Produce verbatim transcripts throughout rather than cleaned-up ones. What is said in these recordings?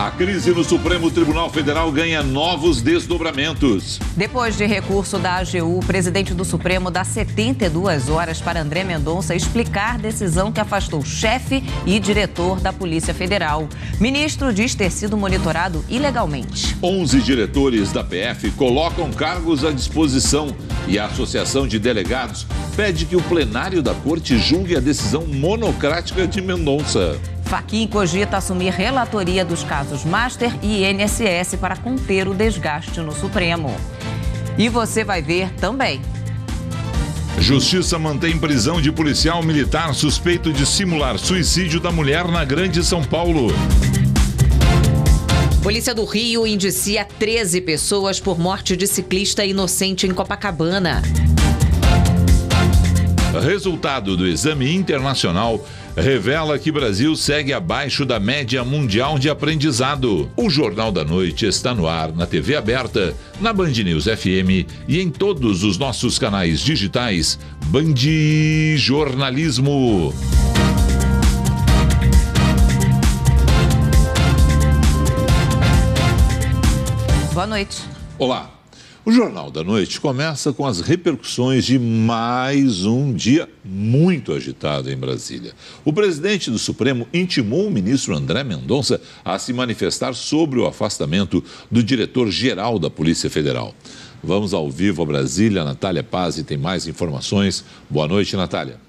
A crise no Supremo Tribunal Federal ganha novos desdobramentos. Depois de recurso da A G U, o presidente do Supremo dá setenta e duas horas para André Mendonça explicar decisão que afastou chefe e diretor da Polícia Federal. Ministro diz ter sido monitorado ilegalmente. onze diretores da P F colocam cargos à disposição e a Associação de Delegados pede que o plenário da Corte julgue a decisão monocrática de Mendonça. Fachin cogita assumir relatoria dos casos Master e I N S S para conter o desgaste no Supremo. E você vai ver também. Justiça mantém prisão de policial militar suspeito de simular suicídio da mulher na Grande São Paulo. Polícia do Rio indicia treze pessoas por morte de ciclista inocente em Copacabana. Resultado do exame internacional revela que Brasil segue abaixo da média mundial de aprendizado. O Jornal da Noite está no ar na T V aberta, na Band News F M e em todos os nossos canais digitais. Band Jornalismo. Boa noite. Olá. O Jornal da Noite começa com as repercussões de mais um dia muito agitado em Brasília. O presidente do Supremo intimou o ministro André Mendonça a se manifestar sobre o afastamento do diretor-geral da Polícia Federal. Vamos ao vivo a Brasília. Natália Pazzi tem mais informações. Boa noite, Natália.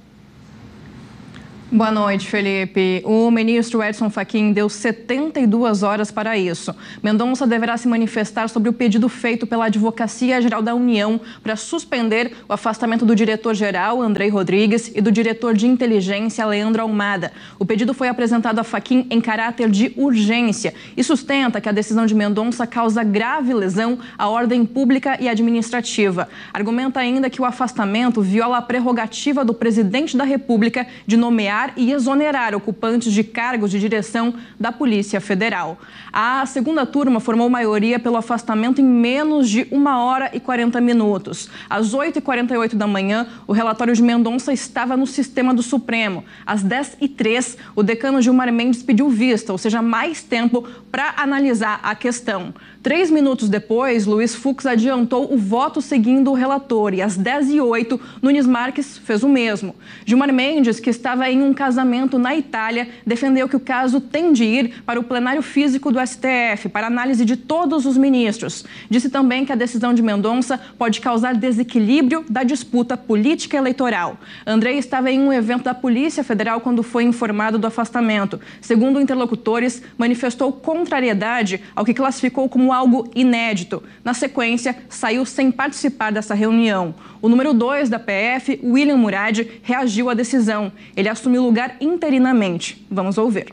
Boa noite, Felipe. O ministro Edson Fachin deu setenta e duas horas para isso. Mendonça deverá se manifestar sobre o pedido feito pela Advocacia Geral da União para suspender o afastamento do diretor-geral, Andrei Rodrigues, e do diretor de inteligência, Leandro Almada. O pedido foi apresentado a Fachin em caráter de urgência e sustenta que a decisão de Mendonça causa grave lesão à ordem pública e administrativa. Argumenta ainda que o afastamento viola a prerrogativa do presidente da República de nomear e exonerar ocupantes de cargos de direção da Polícia Federal. A segunda turma formou maioria pelo afastamento em menos de uma hora e quarenta minutos. Às oito e quarenta e oito da manhã, o relatório de Mendonça estava no sistema do Supremo. Às dez e três, o decano Gilmar Mendes pediu vista, ou seja, mais tempo para analisar a questão. Três minutos depois, Luiz Fux adiantou o voto seguindo o relator e às dez e oito, Nunes Marques fez o mesmo. Gilmar Mendes, que estava em um casamento na Itália, defendeu que o caso tem de ir para o plenário físico do S T F, para análise de todos os ministros. Disse também que a decisão de Mendonça pode causar desequilíbrio da disputa política eleitoral. Andrei estava em um evento da Polícia Federal quando foi informado do afastamento. Segundo interlocutores, manifestou contrariedade ao que classificou como algo inédito. Na sequência, saiu sem participar dessa reunião. O número dois da P F, William Murad, reagiu à decisão. Ele assumiu o lugar interinamente. Vamos ouvir.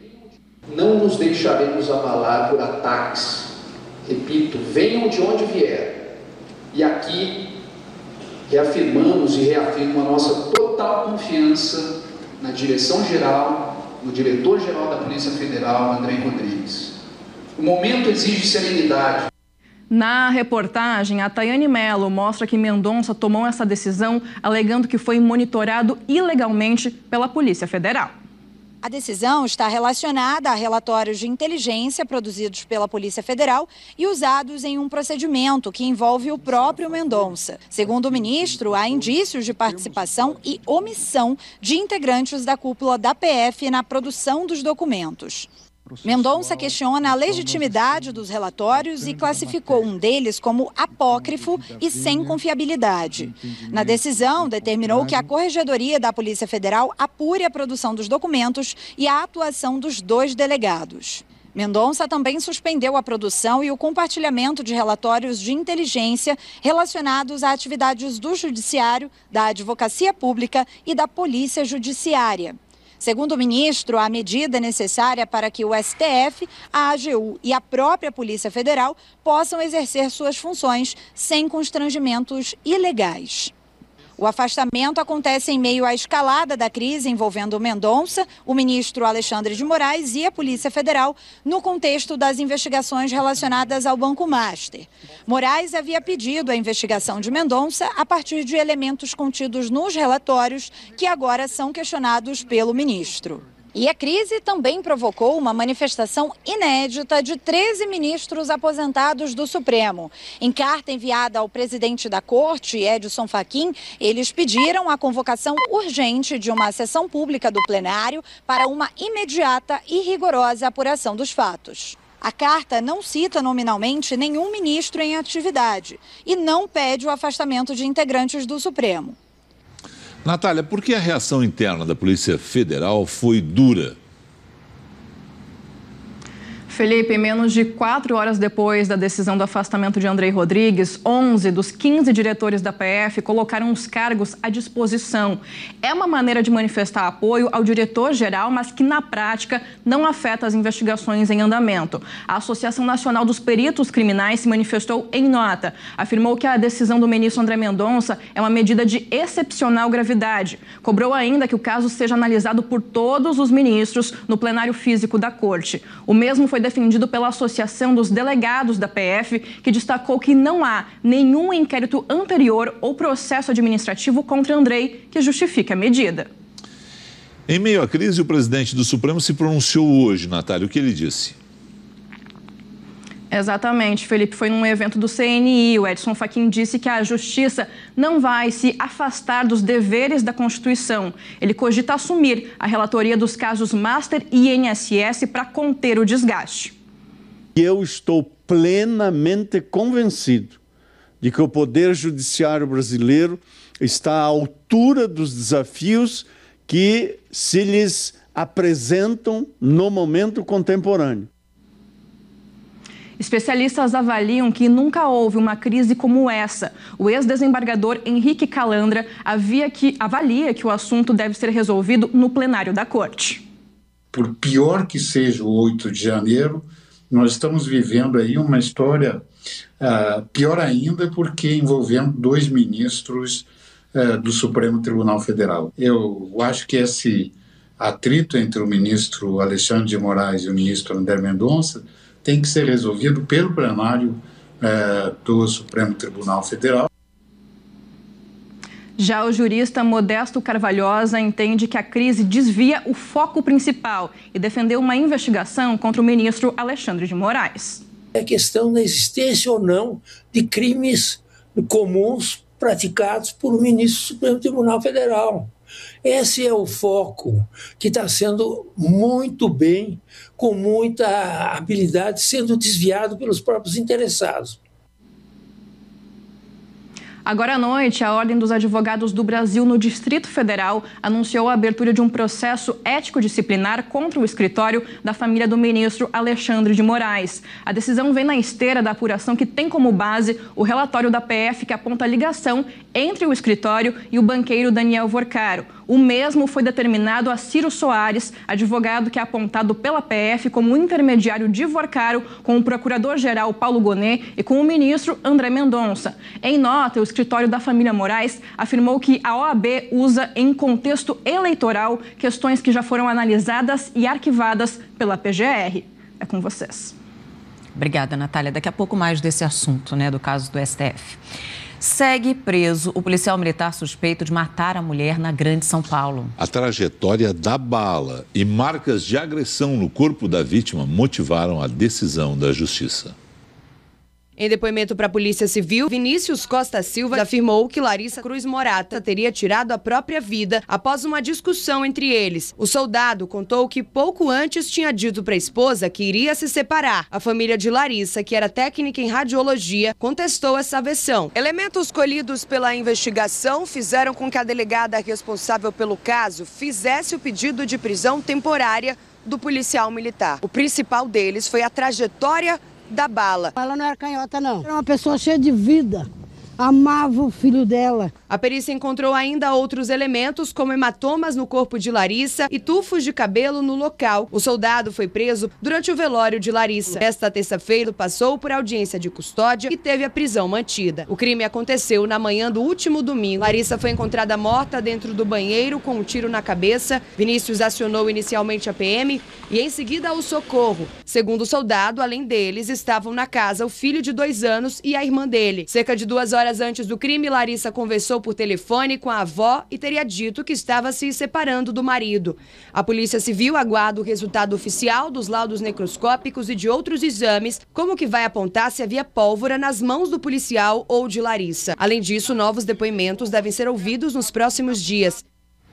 Não nos deixaremos abalar por ataques. Repito, venham de onde vier. E aqui reafirmamos e reafirmo a nossa total confiança na direção-geral, no diretor-geral da Polícia Federal, Andrei Rodrigues. O momento exige serenidade. Na reportagem, a Tayane Mello mostra que Mendonça tomou essa decisão alegando que foi monitorado ilegalmente pela Polícia Federal. A decisão está relacionada a relatórios de inteligência produzidos pela Polícia Federal e usados em um procedimento que envolve o próprio Mendonça. Segundo o ministro, há indícios de participação e omissão de integrantes da cúpula da P F na produção dos documentos. Mendonça questiona a legitimidade dos relatórios e classificou um deles como apócrifo e sem confiabilidade. Na decisão, determinou que a Corregedoria da Polícia Federal apure a produção dos documentos e a atuação dos dois delegados. Mendonça também suspendeu a produção e o compartilhamento de relatórios de inteligência relacionados a atividades do Judiciário, da Advocacia Pública e da Polícia Judiciária. Segundo o ministro, a medida é necessária para que o S T F, a A G U e a própria Polícia Federal possam exercer suas funções sem constrangimentos ilegais. O afastamento acontece em meio à escalada da crise envolvendo Mendonça, o ministro Alexandre de Moraes e a Polícia Federal, no contexto das investigações relacionadas ao Banco Master. Moraes havia pedido a investigação de Mendonça a partir de elementos contidos nos relatórios que agora são questionados pelo ministro. E a crise também provocou uma manifestação inédita de treze ministros aposentados do Supremo. Em carta enviada ao presidente da Corte, Edson Fachin, eles pediram a convocação urgente de uma sessão pública do plenário para uma imediata e rigorosa apuração dos fatos. A carta não cita nominalmente nenhum ministro em atividade e não pede o afastamento de integrantes do Supremo. Natália, por que a reação interna da Polícia Federal foi dura? Felipe, menos de quatro horas depois da decisão do afastamento de Andrei Rodrigues, onze dos quinze diretores da P F colocaram os cargos à disposição. É uma maneira de manifestar apoio ao diretor-geral, mas que na prática não afeta as investigações em andamento. A Associação Nacional dos Peritos Criminais se manifestou em nota. Afirmou que a decisão do ministro André Mendonça é uma medida de excepcional gravidade. Cobrou ainda que o caso seja analisado por todos os ministros no plenário físico da Corte. O mesmo foi defendido pela Associação dos Delegados da P F, que destacou que não há nenhum inquérito anterior ou processo administrativo contra Andrei que justifique a medida. Em meio à crise, o presidente do Supremo se pronunciou hoje, Natália. O que ele disse? Exatamente, Felipe. Foi num evento do C N I. O Edson Fachin disse que a Justiça não vai se afastar dos deveres da Constituição. Ele cogita assumir a relatoria dos casos Master e I N S S para conter o desgaste. Eu estou plenamente convencido de que o Poder Judiciário brasileiro está à altura dos desafios que se lhes apresentam no momento contemporâneo. Especialistas avaliam que nunca houve uma crise como essa. O ex-desembargador Henrique Calandra havia que, avalia que o assunto deve ser resolvido no plenário da Corte. Por pior que seja o oito de janeiro, nós estamos vivendo aí uma história uh, pior ainda, porque envolvendo dois ministros uh, do Supremo Tribunal Federal. Eu acho que esse atrito entre o ministro Alexandre de Moraes e o ministro André Mendonça tem que ser resolvido pelo plenário eh, do Supremo Tribunal Federal. Já o jurista Modesto Carvalhosa entende que a crise desvia o foco principal e defendeu uma investigação contra o ministro Alexandre de Moraes. É questão da existência ou não de crimes comuns praticados por um ministro do Supremo Tribunal Federal. Esse é o foco que está sendo muito bem, com muita habilidade, sendo desviado pelos próprios interessados. Agora à noite, a Ordem dos Advogados do Brasil no Distrito Federal anunciou a abertura de um processo ético-disciplinar contra o escritório da família do ministro Alexandre de Moraes. A decisão vem na esteira da apuração que tem como base o relatório da P F que aponta a ligação entre o escritório e o banqueiro Daniel Vorcaro. O mesmo foi determinado a Ciro Soares, advogado que é apontado pela P F como intermediário de Vorcaro com o procurador-geral Paulo Gonet e com o ministro André Mendonça. Em nota, o escritório da família Moraes afirmou que a O A B usa em contexto eleitoral questões que já foram analisadas e arquivadas pela P G R. É com vocês. Obrigada, Natália. Daqui a pouco mais desse assunto, né, do caso do S T F. Segue preso o policial militar suspeito de matar a mulher na Grande São Paulo. A trajetória da bala e marcas de agressão no corpo da vítima motivaram a decisão da Justiça. Em depoimento para a Polícia Civil, Vinícius Costa Silva afirmou que Larissa Cruz Morata teria tirado a própria vida após uma discussão entre eles. O soldado contou que pouco antes tinha dito para a esposa que iria se separar. A família de Larissa, que era técnica em radiologia, contestou essa versão. Elementos colhidos pela investigação fizeram com que a delegada responsável pelo caso fizesse o pedido de prisão temporária do policial militar. O principal deles foi a trajetória da bala. Ela não era canhota, não. Era uma pessoa cheia de vida. Amava o filho dela. A perícia encontrou ainda outros elementos, como hematomas no corpo de Larissa e tufos de cabelo no local. O soldado foi preso durante o velório de Larissa. Esta terça-feira passou por audiência de custódia e teve a prisão mantida. O crime aconteceu na manhã do último domingo. Larissa foi encontrada morta dentro do banheiro com um tiro na cabeça. Vinícius acionou inicialmente a P M e em seguida o socorro. Segundo o soldado, além deles, estavam na casa o filho de dois anos e a irmã dele. Cerca de duas horas horas antes do crime, Larissa conversou por telefone com a avó e teria dito que estava se separando do marido. A Polícia Civil aguarda o resultado oficial dos laudos necroscópicos e de outros exames, como que vai apontar se havia pólvora nas mãos do policial ou de Larissa. Além disso, novos depoimentos devem ser ouvidos nos próximos dias.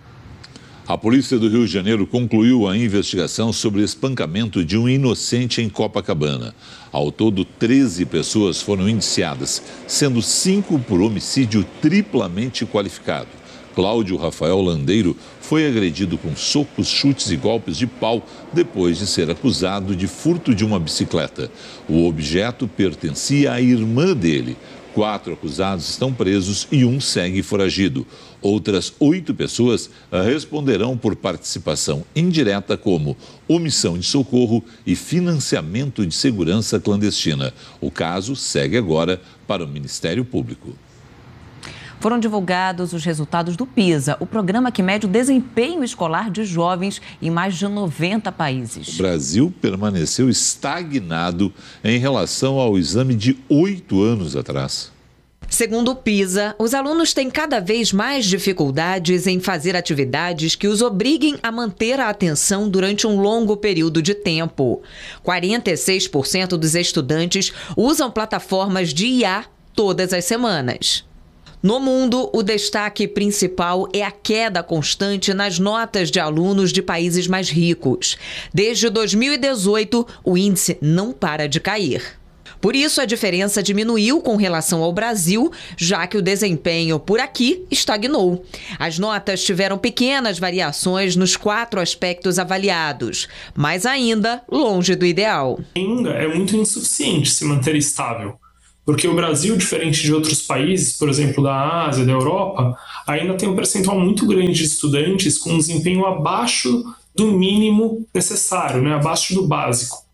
A polícia do Rio de Janeiro concluiu a investigação sobre o espancamento de um inocente em Copacabana. Ao todo, treze pessoas foram indiciadas, sendo cinco por homicídio triplamente qualificado. Cláudio Rafael Landeiro foi agredido com socos, chutes e golpes de pau depois de ser acusado de furto de uma bicicleta. O objeto pertencia à irmã dele. Quatro acusados estão presos e um segue foragido. Outras oito pessoas responderão por participação indireta como omissão de socorro e financiamento de segurança clandestina. O caso segue agora para o Ministério Público. Foram divulgados os resultados do PISA, o programa que mede o desempenho escolar de jovens em mais de noventa países. O Brasil permaneceu estagnado em relação ao exame de oito anos atrás. Segundo o PISA, os alunos têm cada vez mais dificuldades em fazer atividades que os obriguem a manter a atenção durante um longo período de tempo. quarenta e seis por cento dos estudantes usam plataformas de I A todas as semanas. No mundo, o destaque principal é a queda constante nas notas de alunos de países mais ricos. Desde dois mil e dezoito, o índice não para de cair. Por isso, a diferença diminuiu com relação ao Brasil, já que o desempenho por aqui estagnou. As notas tiveram pequenas variações nos quatro aspectos avaliados, mas ainda longe do ideal. Ainda é muito insuficiente se manter estável. Porque o Brasil, diferente de outros países, por exemplo, da Ásia, da Europa, ainda tem um percentual muito grande de estudantes com um desempenho abaixo do mínimo necessário, né? Abaixo do básico.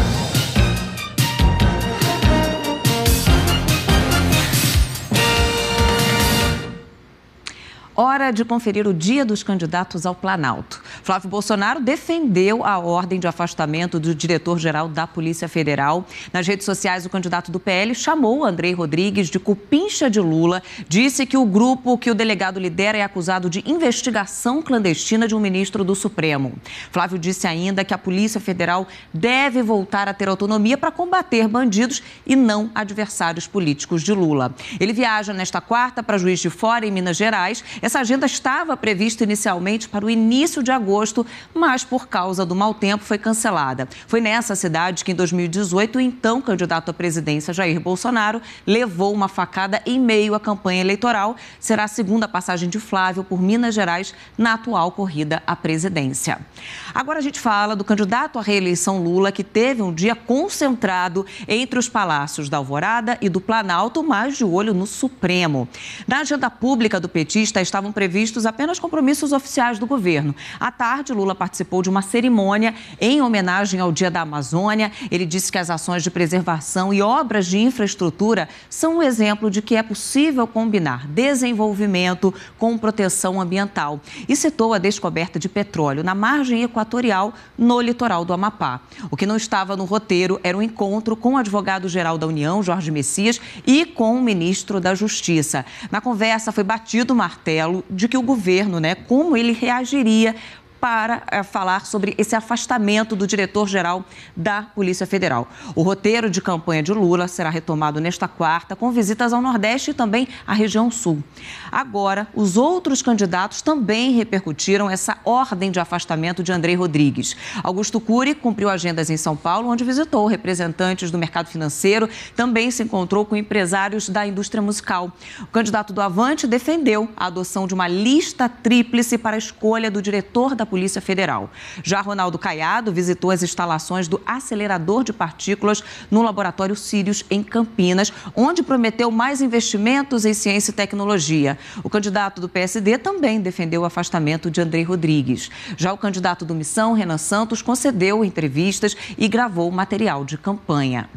Hora de conferir o dia dos candidatos ao Planalto. Flávio Bolsonaro defendeu a ordem de afastamento do diretor-geral da Polícia Federal. Nas redes sociais, o candidato do P L chamou Andrei Rodrigues de cupincha de Lula, disse que o grupo que o delegado lidera é acusado de investigação clandestina de um ministro do Supremo. Flávio disse ainda que a Polícia Federal deve voltar a ter autonomia para combater bandidos e não adversários políticos de Lula. Ele viaja nesta quarta para Juiz de Fora, em Minas Gerais. Essa agenda estava prevista inicialmente para o início de agosto, mas por causa do mau tempo foi cancelada. Foi nessa cidade que, em dois mil e dezoito, o então candidato à presidência Jair Bolsonaro levou uma facada em meio à campanha eleitoral. Será a segunda passagem de Flávio por Minas Gerais na atual corrida à presidência. Agora a gente fala do candidato à reeleição Lula, que teve um dia concentrado entre os palácios da Alvorada e do Planalto, mas de olho no Supremo. Na agenda pública do petista está estavam previstos apenas compromissos oficiais do governo. À tarde, Lula participou de uma cerimônia em homenagem ao Dia da Amazônia. Ele disse que as ações de preservação e obras de infraestrutura são um exemplo de que é possível combinar desenvolvimento com proteção ambiental. E citou a descoberta de petróleo na margem equatorial no litoral do Amapá. O que não estava no roteiro era um encontro com o advogado-geral da União, Jorge Messias, e com o ministro da Justiça. Na conversa foi batido o martelo de que o governo, né, como ele reagiria para é, falar sobre esse afastamento do diretor-geral da Polícia Federal. O roteiro de campanha de Lula será retomado nesta quarta, com visitas ao Nordeste e também à região Sul. Agora, os outros candidatos também repercutiram essa ordem de afastamento de Andrei Rodrigues. Augusto Cury cumpriu agendas em São Paulo, onde visitou representantes do mercado financeiro, também se encontrou com empresários da indústria musical. O candidato do Avante defendeu a adoção de uma lista tríplice para a escolha do diretor da Polícia Federal. Já Ronaldo Caiado visitou as instalações do acelerador de partículas no Laboratório Sirius, em Campinas, onde prometeu mais investimentos em ciência e tecnologia. O candidato do P S D também defendeu o afastamento de Andrei Rodrigues. Já o candidato do Missão, Renan Santos, concedeu entrevistas e gravou material de campanha.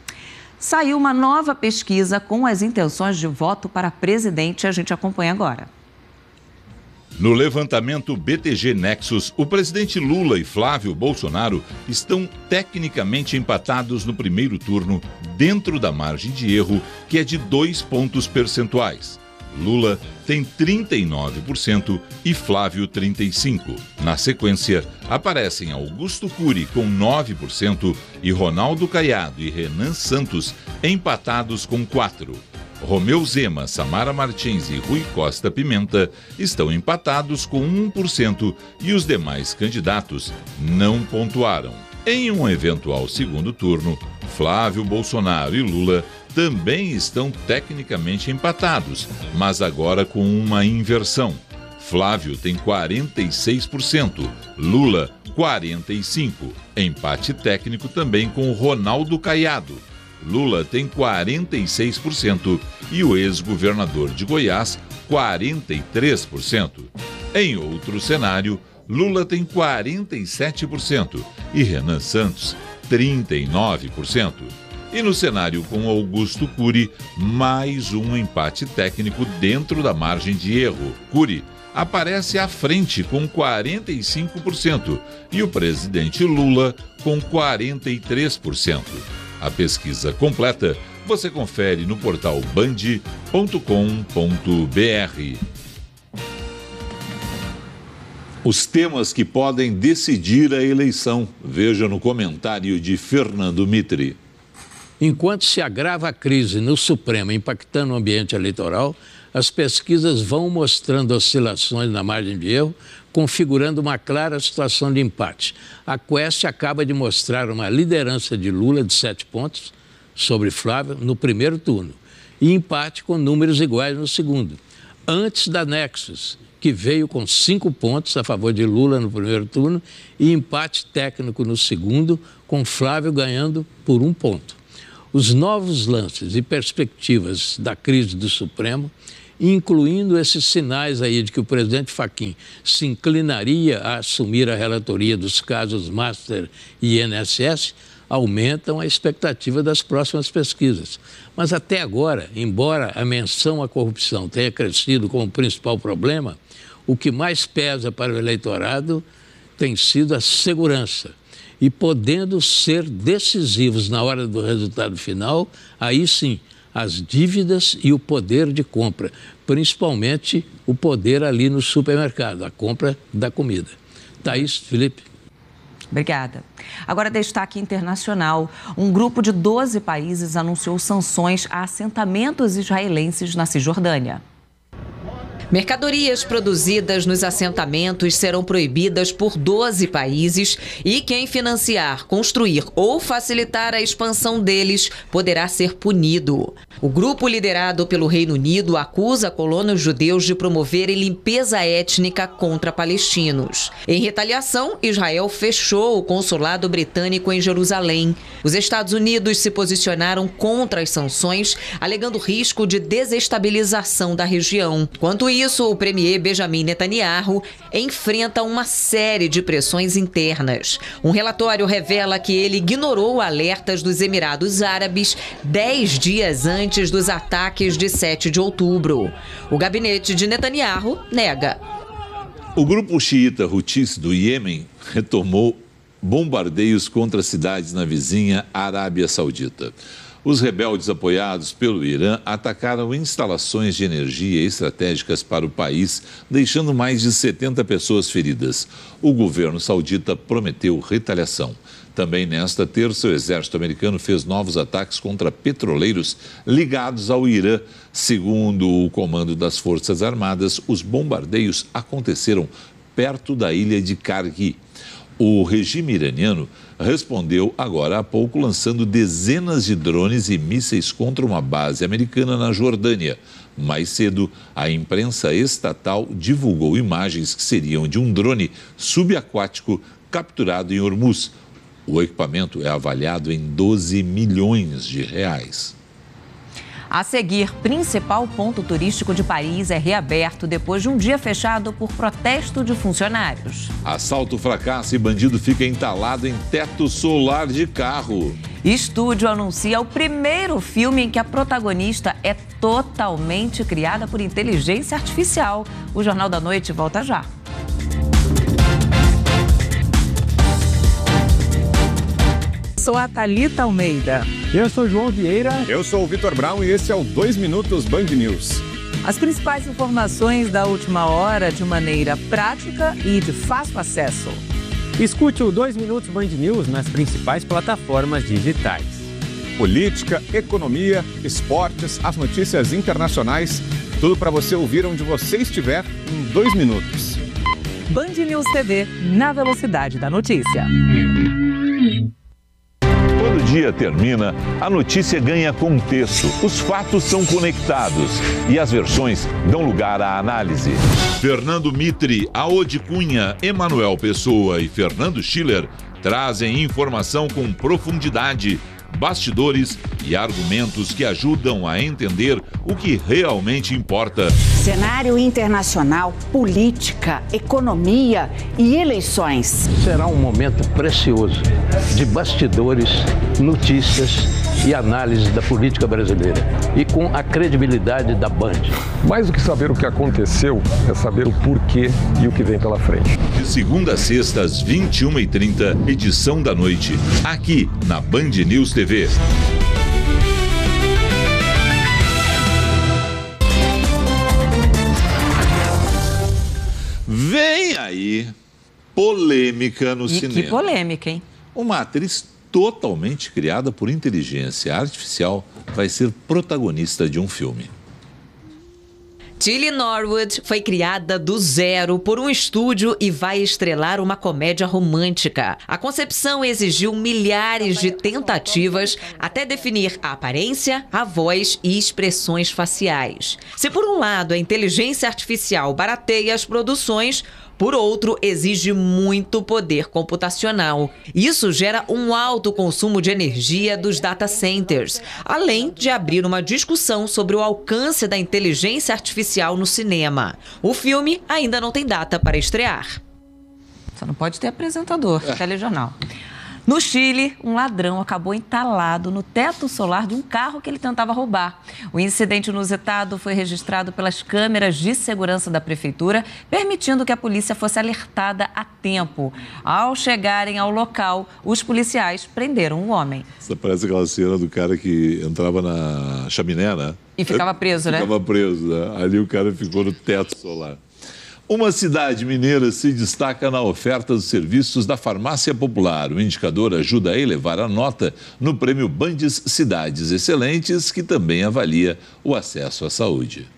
Saiu uma nova pesquisa com as intenções de voto para presidente. A gente acompanha agora. No levantamento B T G Nexus, o presidente Lula e Flávio Bolsonaro estão tecnicamente empatados no primeiro turno, dentro da margem de erro, que é de dois pontos percentuais. Lula tem trinta e nove por cento e Flávio trinta e cinco por cento. Na sequência, aparecem Augusto Cury com nove por cento e Ronaldo Caiado e Renan Santos empatados com quatro por cento. Romeu Zema, Samara Martins e Rui Costa Pimenta estão empatados com um por cento e os demais candidatos não pontuaram. Em um eventual segundo turno, Flávio Bolsonaro e Lula também estão tecnicamente empatados, mas agora com uma inversão. Flávio tem quarenta e seis por cento, Lula quarenta e cinco por cento. Empate técnico também com Ronaldo Caiado. Lula tem quarenta e seis por cento e o ex-governador de Goiás, quarenta e três por cento. Em outro cenário, Lula tem quarenta e sete por cento e Renan Santos, trinta e nove por cento. E no cenário com Augusto Cury, mais um empate técnico dentro da margem de erro. Cury aparece à frente com quarenta e cinco por cento e o presidente Lula com quarenta e três por cento. A pesquisa completa você confere no portal band ponto com ponto br. Os temas que podem decidir a eleição. Veja no comentário de Fernando Mitre. Enquanto se agrava a crise no Supremo, impactando o ambiente eleitoral, as pesquisas vão mostrando oscilações na margem de erro, configurando uma clara situação de empate. A Quest acaba de mostrar uma liderança de Lula de sete pontos sobre Flávio no primeiro turno e empate com números iguais no segundo. Antes da Nexus, que veio com cinco pontos a favor de Lula no primeiro turno e empate técnico no segundo, com Flávio ganhando por um ponto. Os novos lances e perspectivas da crise do Supremo, incluindo esses sinais aí de que o presidente Fachin se inclinaria a assumir a relatoria dos casos Master e I N S S, aumentam a expectativa das próximas pesquisas. Mas até agora, embora a menção à corrupção tenha crescido como principal problema, o que mais pesa para o eleitorado tem sido a segurança. E podendo ser decisivos na hora do resultado final, aí sim, as dívidas e o poder de compra, principalmente o poder ali no supermercado, a compra da comida. Thaís, Felipe. Obrigada. Agora, destaque internacional. Um grupo de doze países anunciou sanções a assentamentos israelenses na Cisjordânia. Mercadorias produzidas nos assentamentos serão proibidas por doze países e quem financiar, construir ou facilitar a expansão deles poderá ser punido. O grupo liderado pelo Reino Unido acusa colonos judeus de promoverem limpeza étnica contra palestinos. Em retaliação, Israel fechou o consulado britânico em Jerusalém. Os Estados Unidos se posicionaram contra as sanções, alegando risco de desestabilização da região. Quanto isso, o premier Benjamin Netanyahu enfrenta uma série de pressões internas. Um relatório revela que ele ignorou alertas dos Emirados Árabes dez dias antes dos ataques de sete de outubro. O gabinete de Netanyahu nega. O grupo xiita Houthis do Iêmen retomou bombardeios contra cidades na vizinha Arábia Saudita. Os rebeldes apoiados pelo Irã atacaram instalações de energia estratégicas para o país, deixando mais de setenta pessoas feridas. O governo saudita prometeu retaliação. Também nesta terça, o exército americano fez novos ataques contra petroleiros ligados ao Irã. Segundo o comando das Forças Armadas, os bombardeios aconteceram perto da ilha de Kargi. O regime iraniano respondeu agora há pouco lançando dezenas de drones e mísseis contra uma base americana na Jordânia. Mais cedo, a imprensa estatal divulgou imagens que seriam de um drone subaquático capturado em Hormuz. O equipamento é avaliado em doze milhões de reais. A seguir, principal ponto turístico de Paris é reaberto depois de um dia fechado por protesto de funcionários. Assalto fracassa e bandido fica entalado em teto solar de carro. Estúdio anuncia o primeiro filme em que a protagonista é totalmente criada por inteligência artificial. O Jornal da Noite volta já. Sou a Thalita Almeida. Eu sou João Vieira. Eu sou o Vitor Brown e esse é o dois Minutos Band News. As principais informações da última hora de maneira prática e de fácil acesso. Escute o dois Minutos Band News nas principais plataformas digitais. Política, economia, esportes, as notícias internacionais, tudo para você ouvir onde você estiver em dois minutos. Band News T V, na velocidade da notícia. Quando o dia termina, a notícia ganha contexto, os fatos são conectados e as versões dão lugar à análise. Fernando Mitre, Aode Cunha, Emanuel Pessoa e Fernando Schiller trazem informação com profundidade, bastidores e argumentos que ajudam a entender o que realmente importa. Cenário internacional, política, economia e eleições. Será um momento precioso de bastidores, notícias e análise da política brasileira e com a credibilidade da Band. Mais do que saber o que aconteceu, é saber o porquê e o que vem pela frente. De segunda a sexta, às vinte e uma e trinta, edição da noite, aqui na Band News T V. Vem aí polêmica no e cinema. Que polêmica, hein? Uma atriz totalmente criada por inteligência artificial vai ser protagonista de um filme. Tilly Norwood foi criada do zero por um estúdio e vai estrelar uma comédia romântica. A concepção exigiu milhares de tentativas até definir a aparência, a voz e expressões faciais. Se por um lado a inteligência artificial barateia as produções, por outro, exige muito poder computacional. Isso gera um alto consumo de energia dos data centers, além de abrir uma discussão sobre o alcance da inteligência artificial no cinema. O filme ainda não tem data para estrear. Só não pode ter apresentador, é. telejornal. No Chile, um ladrão acabou entalado no teto solar de um carro que ele tentava roubar. O incidente inusitado foi registrado pelas câmeras de segurança da prefeitura, permitindo que a polícia fosse alertada a tempo. Ao chegarem ao local, os policiais prenderam o homem. Isso parece aquela cena do cara que entrava na chaminé, né? E ficava preso, né? Ficava preso, né? Ali o cara ficou no teto solar. Uma cidade mineira se destaca na oferta dos serviços da farmácia popular. O indicador ajuda a elevar a nota no prêmio Bandes Cidades Excelentes, que também avalia o acesso à saúde.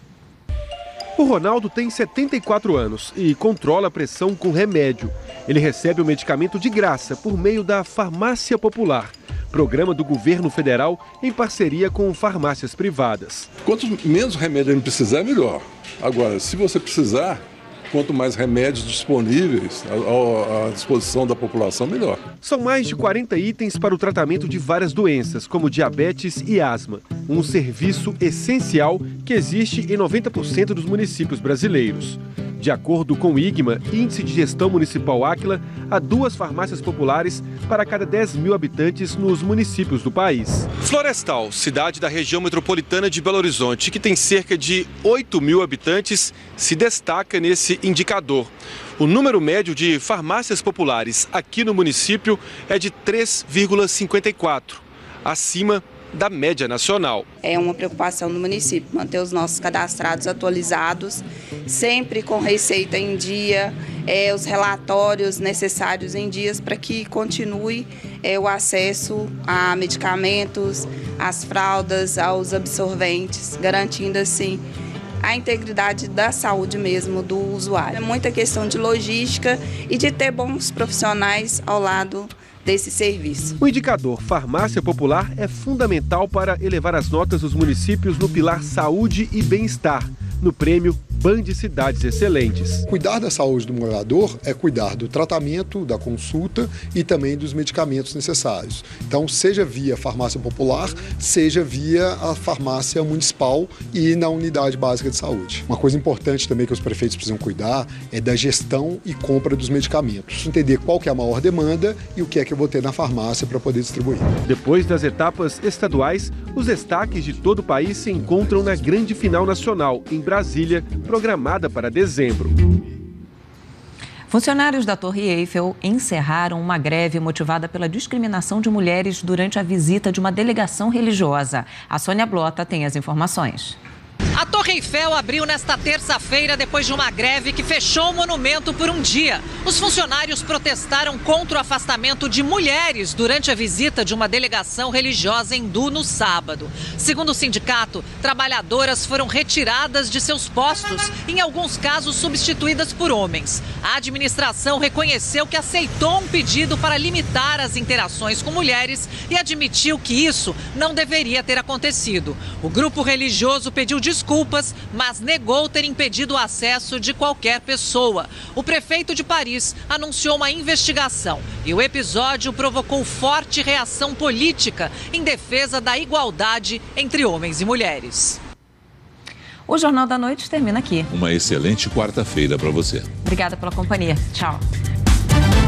O Ronaldo tem setenta e quatro anos e controla a pressão com remédio. Ele recebe o medicamento de graça por meio da Farmácia Popular, programa do governo federal em parceria com farmácias privadas. Quanto menos remédio ele precisar, melhor. Agora, se você precisar, quanto mais remédios disponíveis à disposição da população, melhor. São mais de quarenta itens para o tratamento de várias doenças, como diabetes e asma. Um serviço essencial que existe em noventa por cento dos municípios brasileiros. De acordo com o I G M A, Índice de Gestão Municipal Áquila, há duas farmácias populares para cada dez mil habitantes nos municípios do país. Florestal, cidade da região metropolitana de Belo Horizonte, que tem cerca de oito mil habitantes, se destaca nesse indicador. O número médio de farmácias populares aqui no município é de três vírgula cinquenta e quatro, acima da média nacional. É uma preocupação no município manter os nossos cadastrados atualizados, sempre com receita em dia, é, os relatórios necessários em dias para que continue é, o acesso a medicamentos, às fraldas, aos absorventes, garantindo assim a integridade da saúde mesmo do usuário. É muita questão de logística e de ter bons profissionais ao lado desse serviço. O indicador Farmácia Popular é fundamental para elevar as notas dos municípios no pilar Saúde e Bem-Estar, no prêmio Band Cidades Excelentes. Cuidar da saúde do morador é cuidar do tratamento, da consulta e também dos medicamentos necessários. Então, seja via farmácia popular, seja via a farmácia municipal e na unidade básica de saúde. Uma coisa importante também que os prefeitos precisam cuidar é da gestão e compra dos medicamentos. Entender qual que é a maior demanda e o que é que eu vou ter na farmácia para poder distribuir. Depois das etapas estaduais, os destaques de todo o país se encontram na grande final nacional, em Brasília, programada para dezembro. Funcionários da Torre Eiffel encerraram uma greve motivada pela discriminação de mulheres durante a visita de uma delegação religiosa. A Sônia Blota tem as informações. A Torre Eiffel abriu nesta terça-feira depois de uma greve que fechou o monumento por um dia. Os funcionários protestaram contra o afastamento de mulheres durante a visita de uma delegação religiosa hindu no sábado. Segundo o sindicato, trabalhadoras foram retiradas de seus postos, em alguns casos substituídas por homens. A administração reconheceu que aceitou um pedido para limitar as interações com mulheres e admitiu que isso não deveria ter acontecido. O grupo religioso pediu desculpas, mas negou ter impedido o acesso de qualquer pessoa. O prefeito de Paris anunciou uma investigação e o episódio provocou forte reação política em defesa da igualdade entre homens e mulheres. O Jornal da Noite termina aqui. Uma excelente quarta-feira para você. Obrigada pela companhia. Tchau.